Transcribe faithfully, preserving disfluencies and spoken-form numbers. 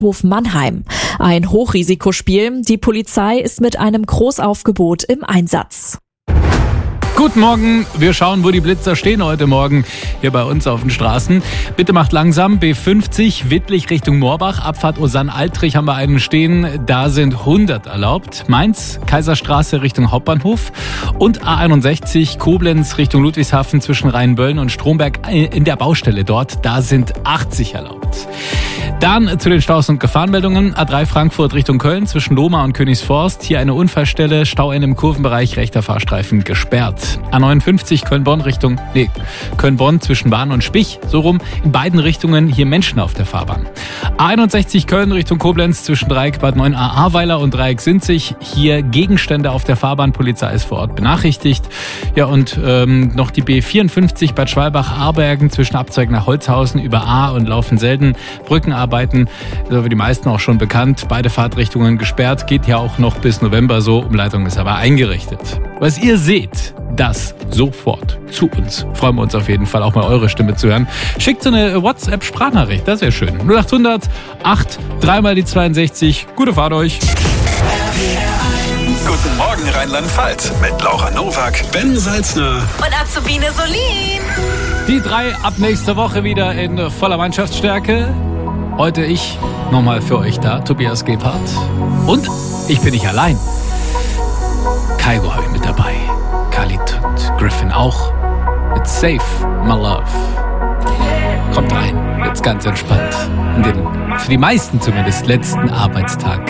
Hof Mannheim. Ein Hochrisikospiel. Die Polizei ist mit einem Großaufgebot im Einsatz. Guten Morgen, wir schauen, wo die Blitzer stehen heute Morgen hier bei uns auf den Straßen. Bitte macht langsam, B fünfzig, Wittlich Richtung Moorbach, Abfahrt Osann-Altrich haben wir einen stehen, da sind hundert erlaubt. Mainz, Kaiserstraße Richtung Hauptbahnhof und A einundsechzig, Koblenz Richtung Ludwigshafen zwischen Rheinböllen und Stromberg in der Baustelle dort, da sind achtzig erlaubt. Dann zu den Staus und Gefahrenmeldungen. A drei Frankfurt Richtung Köln zwischen Lohmar und Königsforst. Hier eine Unfallstelle, Stauende im Kurvenbereich, rechter Fahrstreifen gesperrt. A neunundfünfzig Köln-Bonn Richtung, nee, Köln-Bonn zwischen Bahn und Spich, so rum, in beiden Richtungen hier Menschen auf der Fahrbahn. A einundsechzig Köln Richtung Koblenz zwischen Dreieck Bad neun a Ahrweiler und Dreieck Sinzig. Hier Gegenstände auf der Fahrbahn, Polizei ist vor Ort benachrichtigt. Ja, und ähm, noch die B vierundfünfzig Bad Schwalbach-Ahrbergen zwischen Abzweig nach Holzhausen über A und Laufen-Selden. Brückenarbeiten, das ist für die meisten auch schon bekannt. Beide Fahrtrichtungen gesperrt, geht ja auch noch bis November so. Umleitung ist aber eingerichtet. Was ihr seht, das sofort zu uns. Freuen wir uns auf jeden Fall auch mal eure Stimme zu hören. Schickt so eine WhatsApp-Sprachnachricht, das wäre schön. null achthundert acht, dreimal die zweiundsechzig. Gute Fahrt euch. Guten Morgen Rheinland-Pfalz mit Laura Nowak, Ben Salzner und Azubine Solin. Die drei ab nächster Woche wieder in voller Mannschaftsstärke. Heute ich nochmal für euch da, Tobias Gebhardt. Und ich bin nicht allein. Kaigo habe ich mit dabei. Khalid und Griffin auch. It's safe, my love. Kommt rein, jetzt ganz entspannt. In den, für die meisten zumindest, letzten Arbeitstag